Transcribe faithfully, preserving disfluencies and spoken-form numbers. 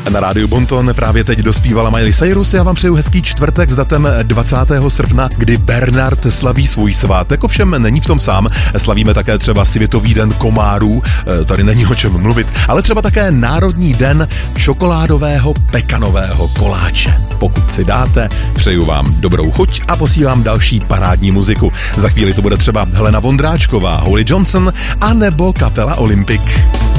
Na rádiu Bonton právě teď dospívala Miley Cyrus. Já vám přeju hezký čtvrtek s datem dvacátého srpna, kdy Bernard slaví svůj svátek. Ovšem není v tom sám. Slavíme také třeba Světový den komárů. Tady není o čem mluvit. Ale třeba také Národní den čokoládového pekanového koláče. Pokud si dáte, přeju vám dobrou chuť a posílám další parádní muziku. Za chvíli to bude třeba Helena Vondráčková, Holly Johnson a nebo kapela Olympic.